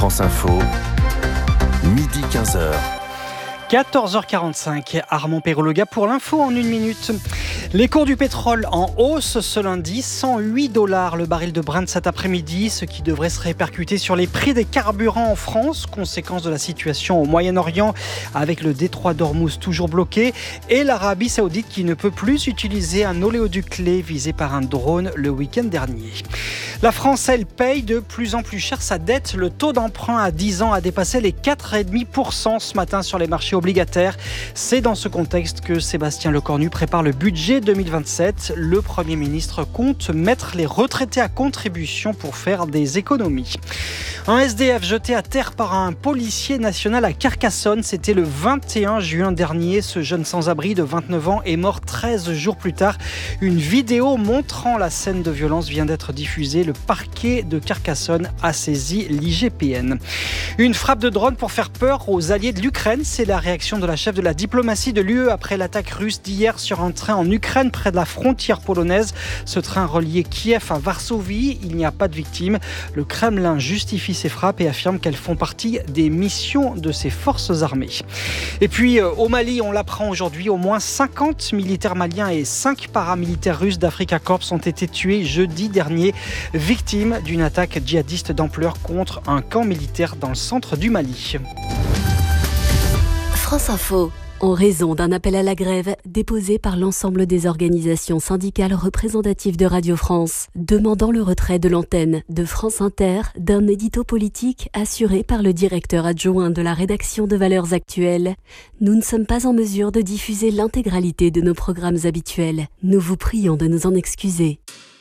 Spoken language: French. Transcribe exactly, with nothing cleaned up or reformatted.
France Info, midi quinze heures. quatorze heures quarante-cinq, Armand Perrologa pour l'info en une minute. Les cours du pétrole en hausse ce lundi, cent huit dollars le baril de Brent cet après-midi, ce qui devrait se répercuter sur les prix des carburants en France, conséquence de la situation au Moyen-Orient avec le détroit d'Ormuz toujours bloqué et l'Arabie Saoudite qui ne peut plus utiliser un oléoduc clé visé par un drone le week-end dernier. La France, elle, paye de plus en plus cher sa dette. Le taux d'emprunt à dix ans a dépassé les quatre virgule cinq pour cent ce matin sur les marchés obligataires. C'est dans ce contexte que Sébastien Lecornu prépare le budget deux mille vingt-sept. Le Premier ministre compte mettre les retraités à contribution pour faire des économies. Un S D F jeté à terre par un policier national à Carcassonne, c'était le vingt et un juin dernier. Ce jeune sans-abri de vingt-neuf ans est mort treize jours plus tard. Une vidéo montrant la scène de violence vient d'être diffusée. Le parquet de Carcassonne a saisi l'I G P N. Une frappe de drone pour faire peur aux alliés de l'Ukraine. C'est la réaction de la chef de la diplomatie de l'U E après l'attaque russe d'hier sur un train en Ukraine près de la frontière polonaise. Ce train reliait Kiev à Varsovie. Il n'y a pas de victimes. Le Kremlin justifie ces frappes et affirme qu'elles font partie des missions de ses forces armées. Et puis euh, au Mali, on l'apprend aujourd'hui, au moins cinquante militaires maliens et cinq paramilitaires russes d'Africa Corps ont été tués jeudi dernier, victimes d'une attaque djihadiste d'ampleur contre un camp militaire dans le centre du Mali. France Info. En raison d'un appel à la grève déposé par l'ensemble des organisations syndicales représentatives de Radio France, demandant le retrait de l'antenne de France Inter d'un édito politique assuré par le directeur adjoint de la rédaction de Valeurs Actuelles, nous ne sommes pas en mesure de diffuser l'intégralité de nos programmes habituels. Nous vous prions de nous en excuser.